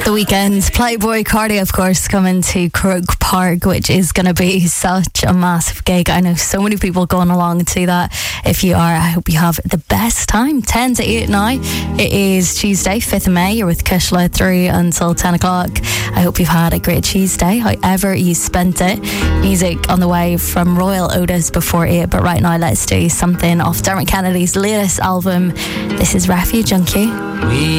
The Weeknd, Playboy Cardi, of course, coming to Croke Park, which is going to be such a massive gig. I know so many people going along to that. If you are, I hope you have the best time. 10 to 8 now. It is Tuesday, 5th of May. You're with Kishla through until 10 o'clock. I hope you've had a great Tuesday, however you spent it. Music on the way from Royal Otis before 8, but right now let's do something off Dermot Kennedy's latest album. This is Refuge on Q.